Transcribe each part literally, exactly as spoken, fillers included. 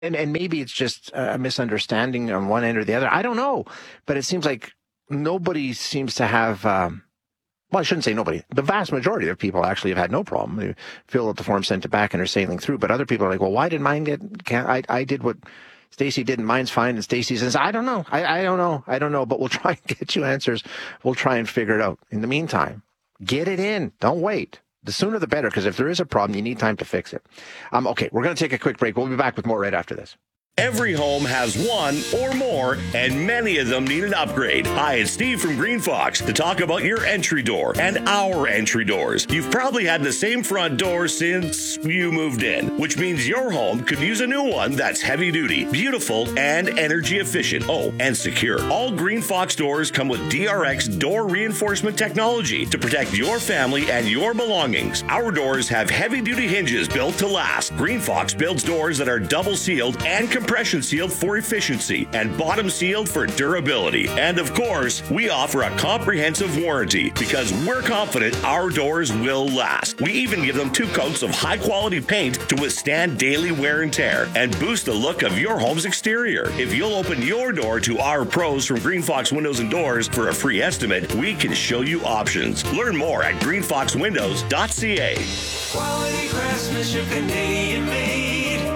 And and maybe it's just a misunderstanding on one end or the other. I don't know. But it seems like nobody seems to have, um, well, I shouldn't say nobody. The vast majority of people actually have had no problem. They fill out the form, sent it back, and are sailing through. But other people are like, well, why did mine get, can't, I, I did what Stacey did and mine's fine. And Stacey says, I don't know. I, I don't know. I don't know. But we'll try and get you answers. We'll try and figure it out. In the meantime, get it in. Don't wait. The sooner the better, because if there is a problem, you need time to fix it. Um, okay, we're going to take a quick break. We'll be back with more right after this. Every home has one or more, and many of them need an upgrade. Hi, it's Steve from Green Fox to talk about your entry door and our entry doors. You've probably had the same front door since you moved in, which means your home could use a new one that's heavy duty, beautiful, and energy efficient. Oh, and secure. All Green Fox doors come with D R X door reinforcement technology to protect your family and your belongings. Our doors have heavy duty hinges built to last. Green Fox builds doors that are double sealed and compression sealed for efficiency and bottom sealed for durability. And of course, we offer a comprehensive warranty because we're confident our doors will last. We even give them two coats of high quality paint to withstand daily wear and tear and boost the look of your home's exterior. If you'll open your door to our pros from Green Fox Windows and Doors for a free estimate, we can show you options. Learn more at green fox windows dot c a. Quality craftsmanship, Canadian made.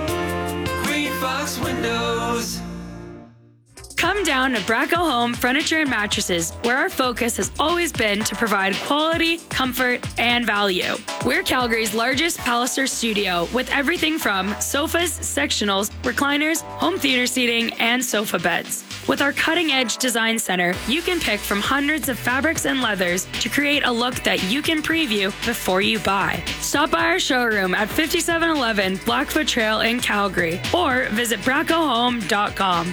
Fox Windows. Come down to Bracco Home Furniture and Mattresses, where our focus has always been to provide quality, comfort, and value. We're Calgary's largest Palliser studio with everything from sofas, sectionals, recliners, home theater seating, and sofa beds. With our cutting-edge design center, you can pick from hundreds of fabrics and leathers to create a look that you can preview before you buy. Stop by our showroom at fifty-seven eleven Blackfoot Trail in Calgary or visit bracco home dot com.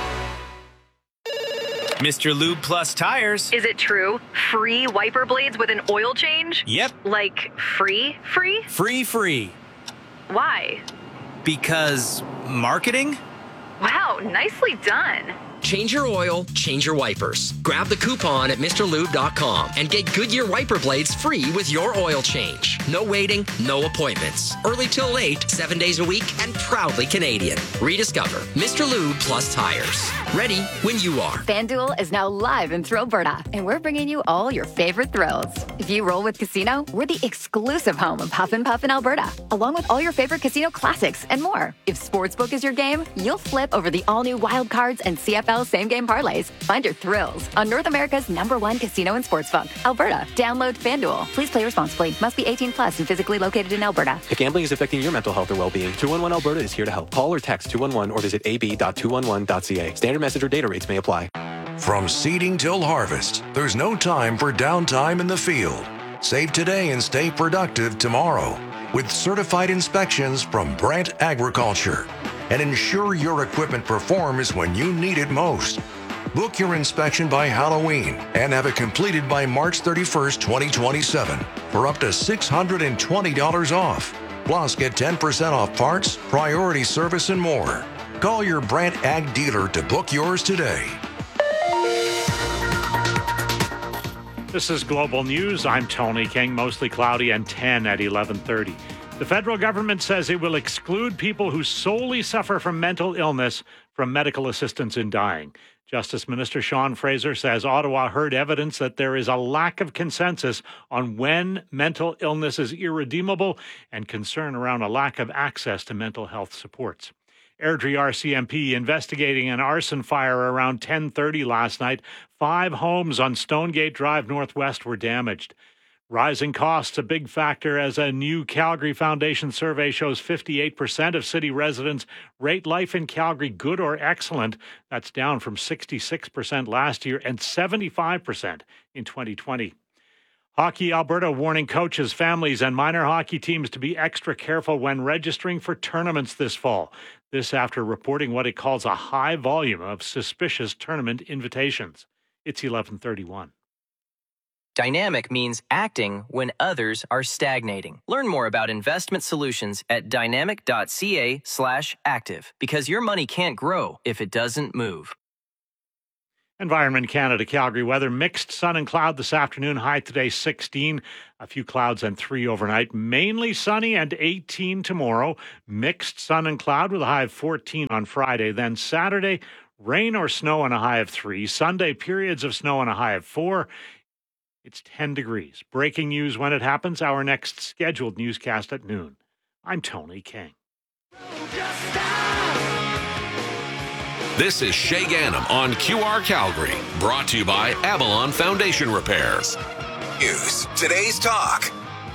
Mister Lube Plus Tires. Is it true? Free wiper blades with an oil change? Yep. Like free, free? Free, free. Why? Because marketing? Wow, nicely done. Change your oil, change your wipers. Grab the coupon at Mr Lube dot com and get Goodyear wiper blades free with your oil change. No waiting, no appointments. Early till late, seven days a week, and proudly Canadian. Rediscover Mister Lube Plus Tires. Ready when you are. FanDuel is now live in Alberta, and we're bringing you all your favorite thrills. If you roll with Casino, we're the exclusive home of Huff and Puff in Alberta, along with all your favorite casino classics and more. If Sportsbook is your game, you'll flip over the all-new Wild Cards and C F L same-game parlays. Find your thrills on North America's number one casino and sportsbook, Alberta. Download FanDuel. Please play responsibly. Must be eighteen plus and physically located in Alberta. If gambling is affecting your mental health or well-being, two one one Alberta is here to help. Call or text two one one or visit a b dot two one one dot c a. Standard message or data rates may apply. From seeding till harvest, there's no time for downtime in the field. Save today and stay productive tomorrow with certified inspections from Brandt Agriculture. And ensure your equipment performs when you need it most. Book your inspection by Halloween and have it completed by March thirty-first, twenty twenty-seven for up to six hundred twenty dollars off. Plus, get ten percent off parts, priority service, and more. Call your Brandt Ag dealer to book yours today. This is Global News. I'm Tony King. Mostly cloudy and ten at eleven thirty. The federal government says it will exclude people who solely suffer from mental illness from medical assistance in dying. Justice Minister Sean Fraser says Ottawa heard evidence that there is a lack of consensus on when mental illness is irredeemable and concern around a lack of access to mental health supports. Airdrie R C M P investigating an arson fire around ten thirty last night. Five homes on Stonegate Drive Northwest were damaged. Rising costs a big factor as a new Calgary Foundation survey shows fifty-eight percent of city residents rate life in Calgary good or excellent. That's down from sixty-six percent last year and seventy-five percent in twenty twenty. Hockey Alberta warning coaches, families, and minor hockey teams to be extra careful when registering for tournaments this fall. This after reporting what it calls a high volume of suspicious tournament invitations. It's eleven thirty-one. Dynamic means acting when others are stagnating. Learn more about investment solutions at dynamic dot c a slash active because your money can't grow if it doesn't move. Environment Canada, Calgary weather. Mixed sun and cloud this afternoon. High today, sixteen. A few clouds and three overnight. Mainly sunny and eighteen tomorrow. Mixed sun and cloud with a high of fourteen on Friday. Then Saturday, rain or snow and a high of three. Sunday, periods of snow and a high of four. It's ten degrees. Breaking news when it happens. Our next scheduled newscast at noon. I'm Tony King. This is Shay Gannam on Q R Calgary, brought to you by Avalon Foundation Repairs. News, today's talk.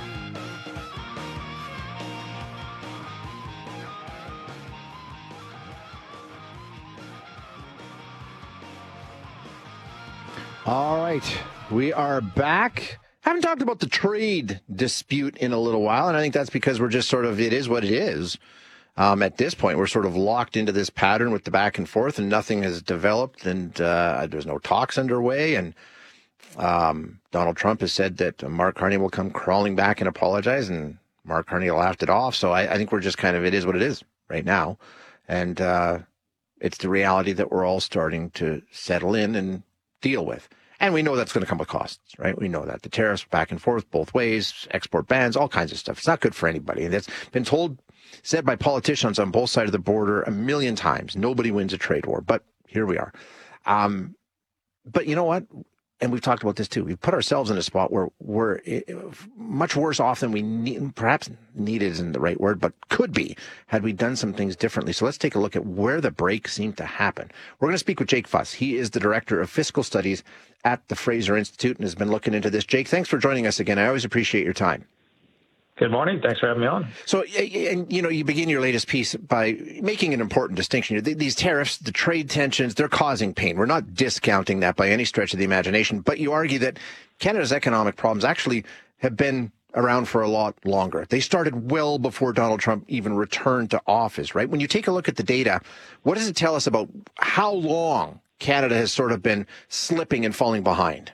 All right, we are back. Haven't talked about the trade dispute in a little while, and I think that's because we're just sort of, it is what it is. Um, at this point, we're sort of locked into this pattern with the back and forth, and nothing has developed, and uh, there's no talks underway. And um, Donald Trump has said that Mark Carney will come crawling back and apologize, and Mark Carney laughed it off. So I, I think we're just kind of, it is what it is right now. And uh, it's the reality that we're all starting to settle in and deal with. And we know that's going to come with costs, right? We know that. The tariffs back and forth both ways, export bans, all kinds of stuff. It's not good for anybody. And it's been told, said by politicians on both sides of the border a million times. Nobody wins a trade war, but here we are. Um, but you know what? And we've talked about this too. We've put ourselves in a spot where we're much worse off than we need. Perhaps needed isn't the right word, but could be had we done some things differently. So let's take a look at where the break seemed to happen. We're going to speak with Jake Fuss. He is the director of fiscal studies at the Fraser Institute and has been looking into this. Jake, thanks for joining us again. I always appreciate your time. Good morning. Thanks for having me on. So, and you know, you begin your latest piece by making an important distinction. These tariffs, the trade tensions, they're causing pain. We're not discounting that by any stretch of the imagination, but you argue that Canada's economic problems actually have been around for a lot longer. They started well before Donald Trump even returned to office, right? When you take a look at the data, what does it tell us about how long Canada has sort of been slipping and falling behind?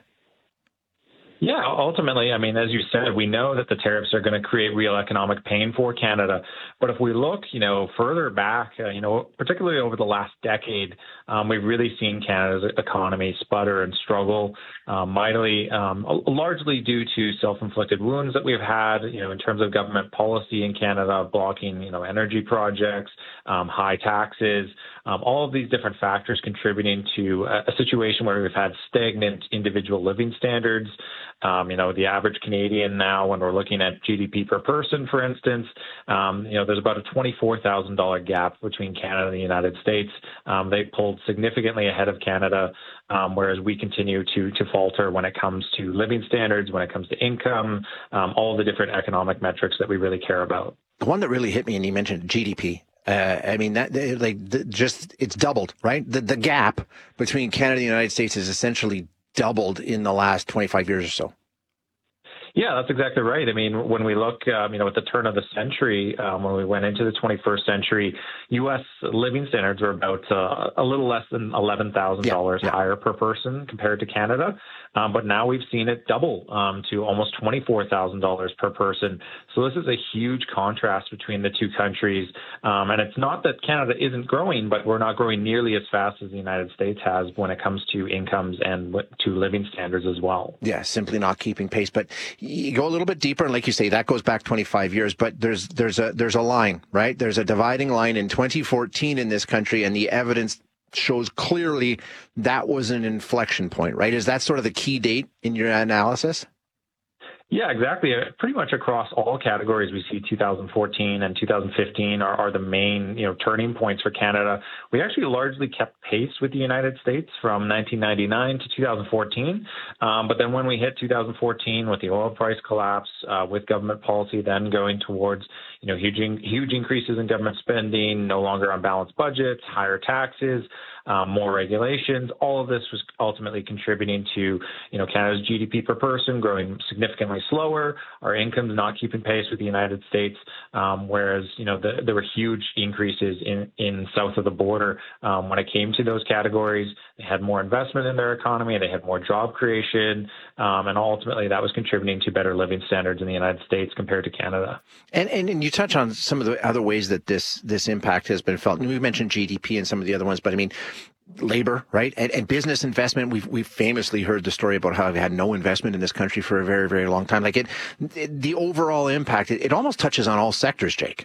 Yeah, ultimately, I mean, as you said, we know that the tariffs are going to create real economic pain for Canada. But if we look, you know, further back, uh, you know, particularly over the last decade, um, we've really seen Canada's economy sputter and struggle uh, mightily, um, largely due to self-inflicted wounds that we've had, you know, in terms of government policy in Canada, blocking, you know, energy projects, um, high taxes, um, all of these different factors contributing to a, a situation where we've had stagnant individual living standards. Um, you know, the average Canadian now, when we're looking at G D P per person, for instance, um, you know, there's about a twenty-four thousand dollars gap between Canada and the United States. Um, they pulled significantly ahead of Canada, um, whereas we continue to to falter when it comes to living standards, when it comes to income, um, all the different economic metrics that we really care about. The one that really hit me, and you mentioned G D P. Uh, I mean, that like the, just it's doubled, right? The the gap between Canada and the United States is essentially doubled in the last twenty-five years or so. Yeah, that's exactly right. I mean, when we look, um, you know, at the turn of the century, um, when we went into the twenty-first century, U S living standards were about uh, a little less than eleven thousand dollars yeah, yeah. higher per person compared to Canada. Um, but now we've seen it double um, to almost twenty-four thousand dollars per person. So this is a huge contrast between the two countries. Um, and it's not that Canada isn't growing, but we're not growing nearly as fast as the United States has when it comes to incomes and to living standards as well. Yeah, simply not keeping pace. But you go a little bit deeper, and like you say, that goes back twenty-five years. But there's there's a there's a line, right? There's a dividing line in twenty fourteen in this country, and the evidence shows clearly that was an inflection point, right? Is that sort of the key date in your analysis? Yeah, exactly. Pretty much across all categories, we see two thousand fourteen and two thousand fifteen are, are the main, you know, turning points for Canada. We actually largely kept pace with the United States from nineteen ninety-nine to two thousand fourteen. Um, but then when we hit two thousand fourteen with the oil price collapse, uh, with government policy then going towards, you know, huge, huge increases in government spending, no longer on balanced budgets, higher taxes, um, more regulations, all of this was ultimately contributing to, you know, Canada's G D P per person growing significantly slower, our incomes not keeping pace with the United States, um, whereas, you know, the, there were huge increases in, in south of the border um, when it came to those categories. They had more investment in their economy, they had more job creation, um, and ultimately that was contributing to better living standards in the United States compared to Canada. And, and, and you touch on some of the other ways that this, this impact has been felt. And we mentioned G D P and some of the other ones, but I mean, labor, right? And, and business investment. We've we've famously heard the story about how we've had no investment in this country for a very, very long time. Like it, it the overall impact, it, it almost touches on all sectors, Jake.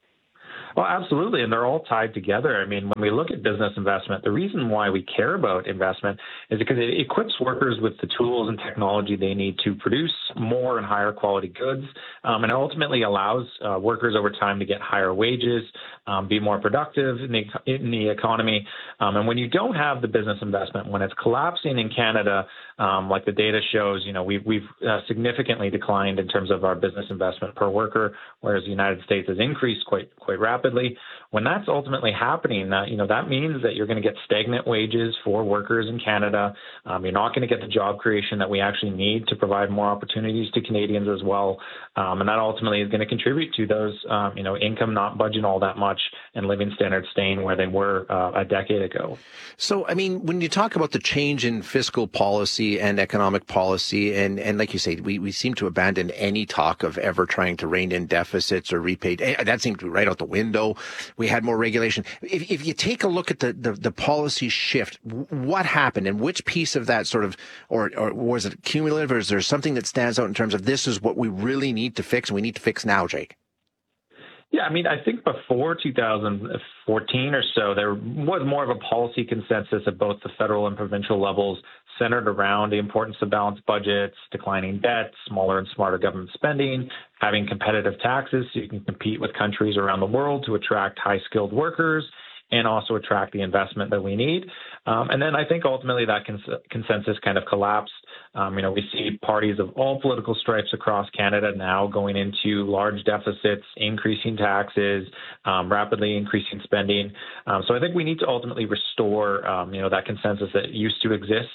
Well, absolutely. And they're all tied together. I mean, when we look at business investment, the reason why we care about investment is because it equips workers with the tools and technology they need to produce more and higher quality goods. Um, and ultimately allows uh, workers over time to get higher wages, um, be more productive in the, in the economy. Um, and when you don't have the business investment, when it's collapsing in Canada, um, like the data shows, you know, we've, we've uh, significantly declined in terms of our business investment per worker, whereas the United States has increased quite, quite rapidly. When that's ultimately happening, uh, you know, that means that you're going to get stagnant wages for workers in Canada. Um, you're not going to get the job creation that we actually need to provide more opportunities to Canadians as well. Um, and that ultimately is going to contribute to those, um, you know, income not budging all that much and living standards staying where they were uh, a decade ago. So, I mean, when you talk about the change in fiscal policy and economic policy, and, and like you say, we, we seem to abandon any talk of ever trying to rein in deficits or repay. That seemed to be right out the window. We had more regulation. If, if you take a look at the, the, the policy shift, what happened and which piece of that sort of, or, or was it cumulative, or is there something that stands out in terms of this is what we really need to fix and we need to fix now, Jake? Yeah, I mean, I think before two thousand fourteen or so, there was more of a policy consensus at both the federal and provincial levels centered around the importance of balanced budgets, declining debt, smaller and smarter government spending, having competitive taxes so you can compete with countries around the world to attract high-skilled workers and also attract the investment that we need. Um, and then I think ultimately that cons- consensus kind of collapsed. Um, you know, we see parties of all political stripes across Canada now going into large deficits, increasing taxes, um, rapidly increasing spending. Um, so I think we need to ultimately restore, um, you know, that consensus that used to exist.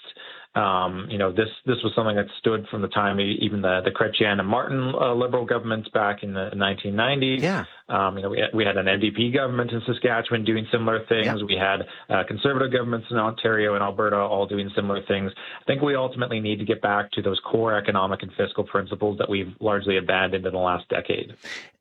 Um, you know, this this was something that stood from the time even the, the Chrétien and Martin uh, Liberal governments back in the nineteen nineties. Yeah. Um, you know, we had, we had an N D P government in Saskatchewan doing similar things. Yeah. We had uh, Conservative governments in Ontario and Alberta all doing similar things. I think we ultimately need to get back to those core economic and fiscal principles that we've largely abandoned in the last decade.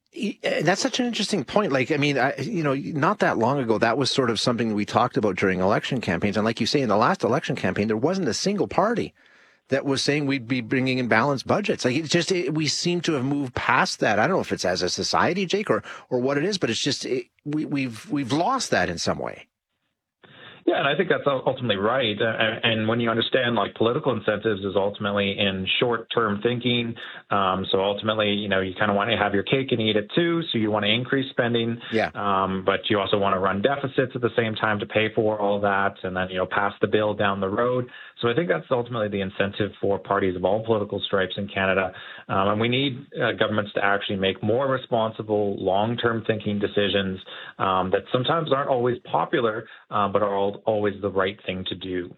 That's such an interesting point. Like, I mean, I, you know, not that long ago, that was sort of something we talked about during election campaigns. And like you say, in the last election campaign, there wasn't a single party that was saying we'd be bringing in balanced budgets. Like, it's just, it, we seem to have moved past that. I don't know if it's as a society, Jake, or, or what it is, but it's just, it, we, we've, we've lost that in some way. Yeah, and I think that's ultimately right. Uh, and when you understand, like, political incentives is ultimately in short-term thinking. Um, so ultimately, you know, you kind of want to have your cake and eat it too. So you want to increase spending, yeah. Um, but you also want to run deficits at the same time to pay for all that, and then, you know, pass the bill down the road. So I think that's ultimately the incentive for parties of all political stripes in Canada. Um, and we need uh, governments to actually make more responsible, long-term thinking decisions um, that sometimes aren't always popular, uh, but are all always the right thing to do.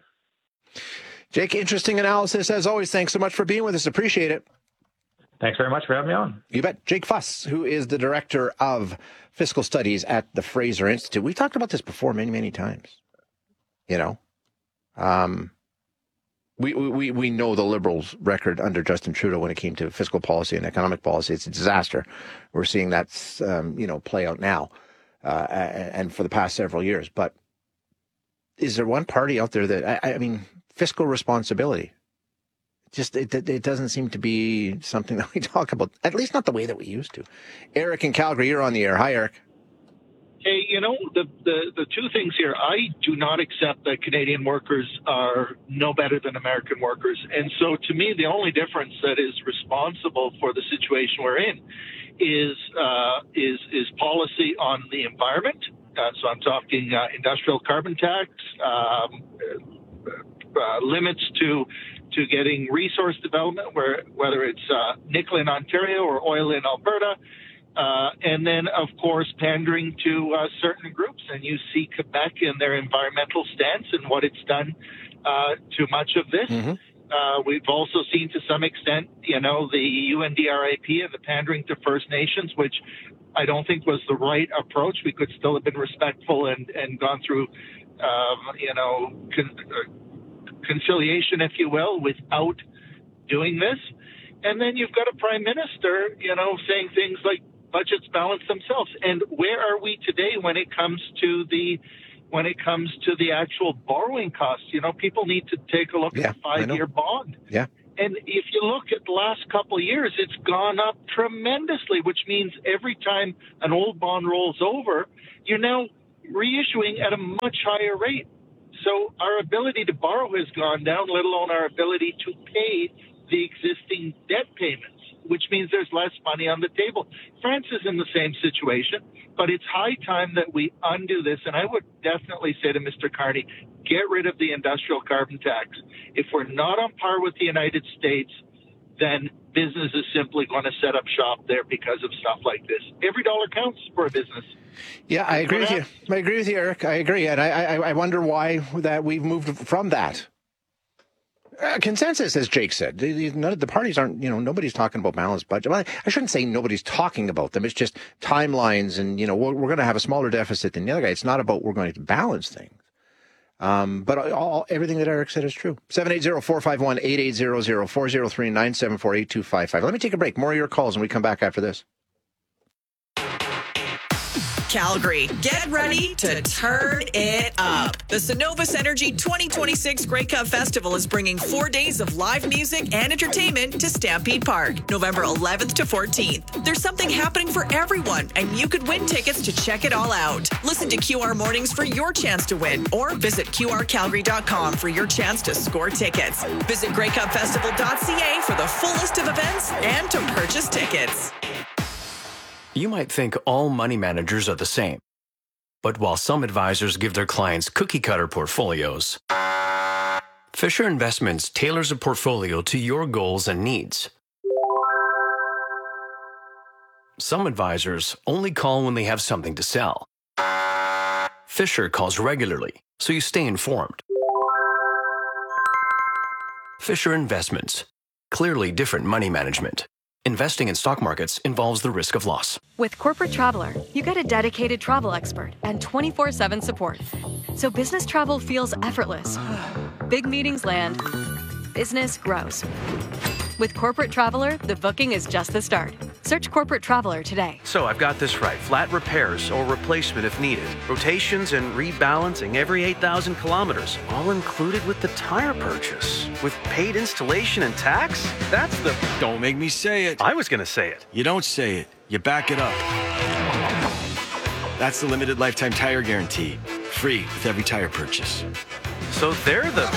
Jake, interesting analysis as always. Thanks so much for being with us. Appreciate it. Thanks very much for having me on. You bet. Jake Fuss, who is the director of fiscal studies at the Fraser Institute. We've talked about this before many, many times. You know, um, we, we, we know the Liberals' record under Justin Trudeau when it came to fiscal policy and economic policy. It's a disaster. We're seeing that, um, you know, play out now uh, and for the past several years. But is there one party out there that, I, I mean, fiscal responsibility, just it, it doesn't seem to be something that we talk about, at least not the way that we used to. Eric in Calgary, you're on the air. Hi, Eric. Hey, you know, the, the, the two things here, I do not accept that Canadian workers are no better than American workers. And so to me, the only difference that is responsible for the situation we're in is uh, is is policy on the environment. Uh, so I'm talking uh, industrial carbon tax, um, uh, limits to to getting resource development, where whether it's uh, nickel in Ontario or oil in Alberta. Uh, and then, of course, pandering to uh, certain groups. And you see Quebec in their environmental stance and what it's done uh, to much of this. Mm-hmm. Uh, we've also seen to some extent, you know, the U N D R I P and the pandering to First Nations, which I don't think was the right approach. We could still have been respectful and, and gone through, um, you know, con- uh, conciliation, if you will, without doing this. And then you've got a prime minister, you know, saying things like, budgets balance themselves. And where are we today when it comes to the when it comes to the actual borrowing costs. You know, people need to take a look Yeah, at the five-year bond. Yeah. And if you look at the last couple of years, it's gone up tremendously, which means every time an old bond rolls over, you're now reissuing at a much higher rate. So our ability to borrow has gone down, let alone our ability to pay the existing debt payments, which means there's less money on the table. France is in the same situation, but it's high time that we undo this. And I would definitely say to Mister Carney, get rid of the industrial carbon tax. If we're not on par with the United States, then business is simply going to set up shop there because of stuff like this. Every dollar counts for a business. Yeah, I agree with you. I agree with you, Eric. I agree. And I, I, I wonder why that we've moved from that. Uh, consensus, as Jake said. The, the, none of the parties aren't, you know, nobody's talking about balanced budget. Well, I shouldn't say nobody's talking about them. It's just timelines and, you know, we're, we're going to have a smaller deficit than the other guy. It's not about we're going to balance things. Um, but all, everything that Eric said is true. seven eight zero, four five one, eight eight zero zero, four zero three, nine seven four, eight two five five. Let me take a break. More of your calls when we come back after this. Calgary, get ready to turn it up. The Synovus Energy twenty twenty-six Grey Cup Festival is bringing four days of live music and entertainment to Stampede Park, November eleventh to fourteenth. There's something happening for everyone, and you could win tickets to check it all out. Listen to Q R Mornings for your chance to win, or visit Q R Calgary dot com for your chance to score tickets. Visit Grey Cup Festival dot C A for the full list of events and to purchase tickets. You might think all money managers are the same. But while some advisors give their clients cookie-cutter portfolios, Fisher Investments tailors a portfolio to your goals and needs. Some advisors only call when they have something to sell. Fisher calls regularly, so you stay informed. Fisher Investments. Clearly different money management. Investing in stock markets involves the risk of loss. With Corporate Traveler, you get a dedicated travel expert and twenty-four seven support. So business travel feels effortless. Big meetings land. Business grows. With Corporate Traveler, the booking is just the start. Search Corporate Traveler today. So I've got this right. Flat repairs or replacement if needed. Rotations and rebalancing every eight thousand kilometers. All included with the tire purchase. With paid installation and tax? That's the... Don't make me say it. I was going to say it. You don't say it. You back it up. That's the limited lifetime tire guarantee. Free with every tire purchase. So they're the...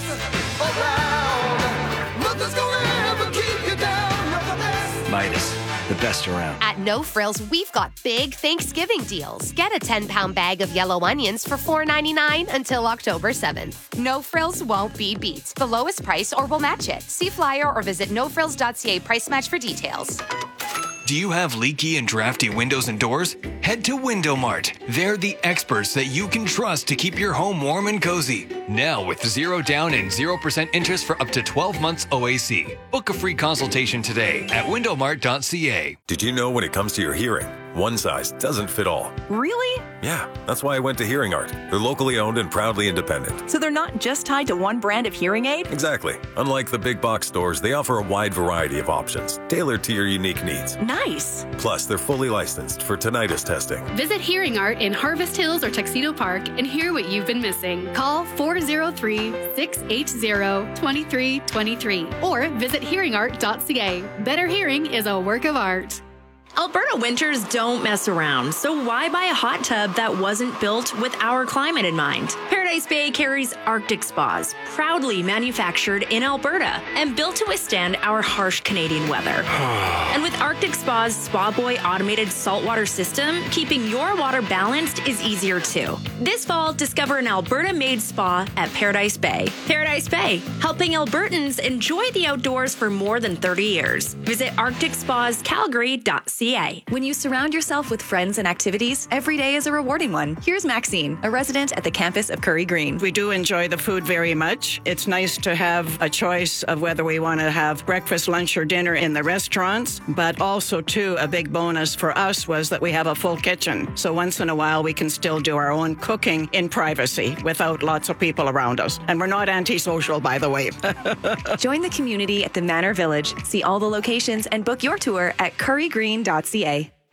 Midas, the best around. At No Frills, we've got big Thanksgiving deals. Get a ten-pound bag of yellow onions for four ninety-nine until October seventh. No Frills won't be beat. The lowest price or we'll match it. See flyer or visit no frills dot c a price match for details. Do you have leaky and drafty windows and doors? Head to Window Mart. They're the experts that you can trust to keep your home warm and cozy. Now with zero down and zero percent interest for up to twelve months O A C. Book a free consultation today at window mart dot c a. Did you know when it comes to your hearing, one size doesn't fit all? Really? Yeah, that's why I went to Hearing Art. They're locally owned and proudly independent. So they're not just tied to one brand of hearing aid? Exactly. Unlike the big box stores, they offer a wide variety of options, tailored to your unique needs. Nice. Plus, they're fully licensed for tinnitus testing. Visit Hearing Art in Harvest Hills or Tuxedo Park and hear what you've been missing. Call four oh three, six eight zero, two three two three or visit hearing art dot c a. Better hearing is a work of art. Alberta winters don't mess around, so why buy a hot tub that wasn't built with our climate in mind? Paradise Bay carries Arctic Spas, proudly manufactured in Alberta and built to withstand our harsh Canadian weather. And with Arctic Spa's Spa Boy automated saltwater system, keeping your water balanced is easier too. This fall, discover an Alberta-made spa at Paradise Bay. Paradise Bay, helping Albertans enjoy the outdoors for more than thirty years. Visit arctic spas calgary dot c a. When you surround yourself with friends and activities, every day is a rewarding one. Here's Maxine, a resident at the campus of Curry Green. We do enjoy the food very much. It's nice to have a choice of whether we want to have breakfast, lunch, or dinner in the restaurants, but also, too, a big bonus for us was that we have a full kitchen. So once in a while, we can still do our own cooking in privacy without lots of people around us. And we're not antisocial, by the way. Join the community at the Manor Village. See all the locations and book your tour at curry green dot c a.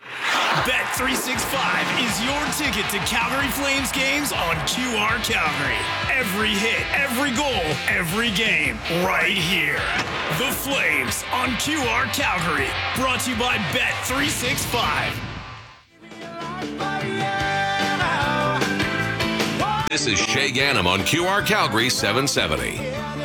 Bet three sixty-five is your ticket to Calgary Flames games on Q R Calgary. Every hit, every goal, every game, right here. The Flames on Q R Calgary. Brought to you by Bet three sixty-five. This is Shay Ganem on Q R Calgary seven seventy.